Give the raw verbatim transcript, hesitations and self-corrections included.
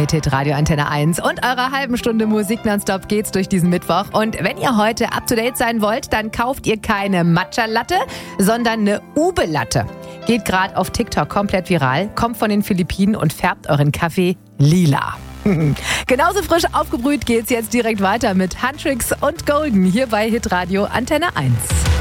mit Hitradio Antenne eins und eurer halben Stunde Musik nonstop geht's durch diesen Mittwoch. Und wenn ihr heute up to date sein wollt, dann kauft ihr keine Matcha-Latte, sondern eine Ube-Latte. Geht gerade auf TikTok komplett viral, kommt von den Philippinen und färbt euren Kaffee lila. Genauso frisch aufgebrüht geht's jetzt direkt weiter mit Huntrix und Golden hier bei Hitradio Antenne eins.